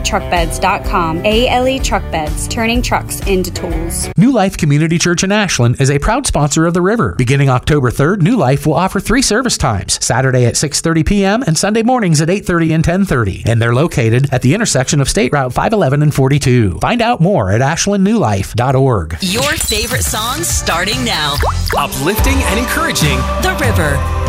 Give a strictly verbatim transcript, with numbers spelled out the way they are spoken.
truck beds dot com. A L E Truck Beds, turning trucks into tools. New Life Community Church in Ashland is a proud sponsor of the River. Beginning October third, New Life will offer three service times, Saturday at six thirty p.m. and Sunday mornings at eight thirty and ten thirty. And they're located at the intersection of State Route five eleven and forty-two. Find out more at ashland new life dot org. Your favorite songs starting now. Uplifting and encouraging. The River.